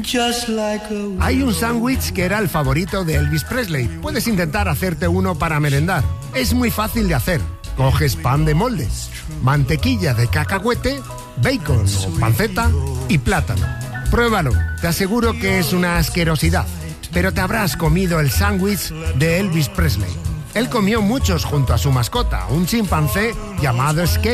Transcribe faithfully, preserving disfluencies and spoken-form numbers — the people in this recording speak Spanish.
Hay un sándwich que era el favorito de Elvis Presley. Puedes intentar hacerte uno para merendar. Es muy fácil de hacer. Coges pan de molde, mantequilla de cacahuete, bacon o panceta y plátano. Pruébalo, te aseguro que es una asquerosidad, pero te habrás comido el sándwich de Elvis Presley. Él comió muchos junto a su mascota, un chimpancé llamado Skate.